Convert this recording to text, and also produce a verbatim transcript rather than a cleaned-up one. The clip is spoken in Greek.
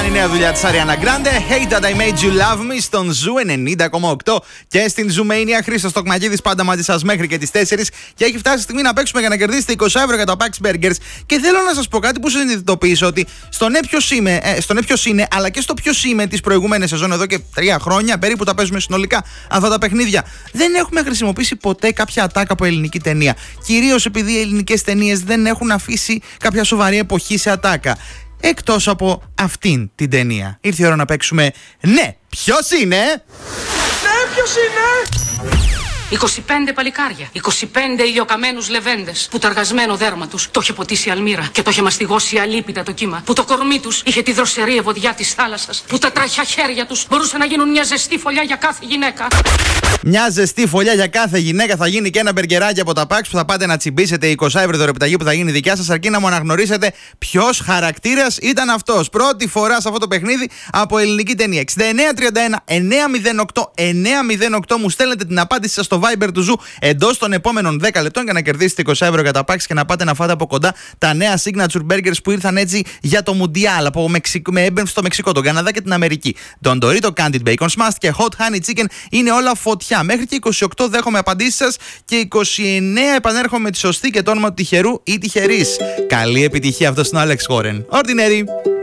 η νέα δουλειά της Ariana Grande. Hate that I made you love me στον Ζου ενενήντα κόμμα οκτώ και στην Ζουμania. Χρήστος Τοκμακίδης πάντα μαζί σας μέχρι και τις τέσσερις. Και έχει φτάσει η στιγμή να παίξουμε για να κερδίσετε είκοσι ευρώ για τα Pax Burgers. Και θέλω να σας πω κάτι που συνειδητοποιήσω ότι στο ναι ποιος είμαι, ε, στο ναι ποιος είναι, αλλά και στο ποιος είμαι τις προηγούμενες σεζόν εδώ και τρία χρόνια περίπου τα παίζουμε συνολικά αυτά τα παιχνίδια. Δεν έχουμε χρησιμοποιήσει ποτέ κάποια ατάκα από ελληνική ταινία. Κυρίως επειδή οι ελληνικές ταινίες δεν έχουν αφήσει κάποια σοβαρή εποχή σε ατάκα. Εκτός από αυτήν την ταινία. Ήρθε η ώρα να παίξουμε. Ναι, ποιος είναι? Ναι, ποιος είναι? είκοσι πέντε παλικάρια, είκοσι πέντε ηλιοκαμένους λεβέντες που το αργασμένο δέρμα τους το είχε ποτίσει η αλμύρα και το είχε μαστιγώσει αλίπητα το κύμα, που το κορμί τους είχε τη δροσερή ευωδιά της θάλασσας, που τα τραχιά χέρια τους μπορούσαν να γίνουν μια ζεστή φωλιά για κάθε γυναίκα. Μια ζεστή φωλιά για κάθε γυναίκα θα γίνει και ένα μπεργκεράκι από τα Pax που θα πάτε να τσιμπήσετε είκοσι ευρώ δωρεπιταγή που θα γίνει δικιά σας, αρκεί να μου αναγνωρίσετε ποιος χαρακτήρας ήταν αυτός. Πρώτη φορά σε αυτό το παιχνίδι από ελληνική ταινία. εξήντα εννέα τριάντα ένα εννιακόσια οκτώ εννιακόσια οκτώ μου στέλνετε την απάντηση σας στο Viber του Ζου εντός των επόμενων δέκα λεπτών για να κερδίσετε είκοσι ευρώ για τα Pax και να πάτε να φάτε από κοντά τα νέα signature burgers που ήρθαν έτσι για το Μουντιάλ από Μεξικ... με έμπνευση στο Μεξικό, τον Καναδά και την Αμερική. Don Dorito, Candied Bacon Smashed και Hot Honey Chicken είναι όλα φωτιά. Μέχρι και είκοσι οκτώ δέχομαι απαντήσεις σας και είκοσι εννέα επανέρχομαι με τη σωστή και το όνομα του τυχερού ή τυχερής. Καλή επιτυχία, αυτός είναι ο Alex Warren. Ordinary.